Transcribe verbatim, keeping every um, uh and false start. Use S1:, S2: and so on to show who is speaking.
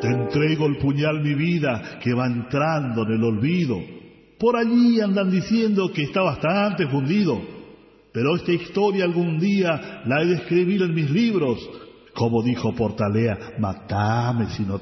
S1: Te entrego el puñal mi vida que va entrando en el olvido. Por allí andan diciendo que está bastante fundido, pero esta historia algún día la he de escribir en mis libros. Como dijo Portalea, matame si no